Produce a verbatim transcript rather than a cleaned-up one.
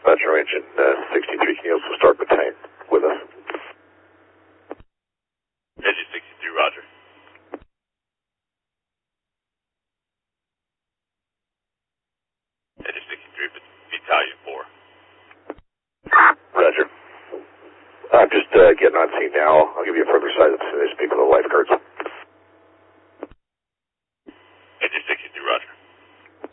Roger, engine uh, sixty-three, can you also start battalion with us? Engine sixty-three, roger. Engine sixty-three, battalion four. Roger. I'm just uh, getting on scene now. I'll give you a further size of